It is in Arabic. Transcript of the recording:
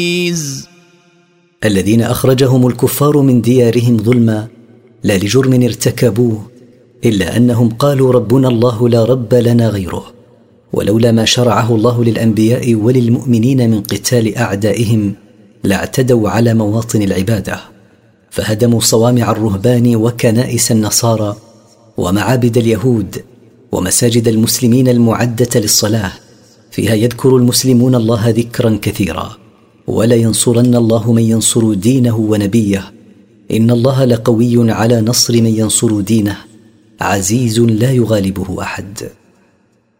الذين أخرجهم الكفار من ديارهم ظلما لا لجرم ارتكبوه، إلا أنهم قالوا ربنا الله لا رب لنا غيره، ولولا ما شرعه الله للأنبياء وللمؤمنين من قتال أعدائهم لاعتدوا على مواطن العبادة، فهدموا صوامع الرهبان وكنائس النصارى ومعابد اليهود ومساجد المسلمين المعدة للصلاة، فيها يذكر المسلمون الله ذكرا كثيرا، ولا ينصرن الله من ينصر دينه ونبيه، إن الله لقوي على نصر من ينصر دينه، عزيز لا يغالبه أحد.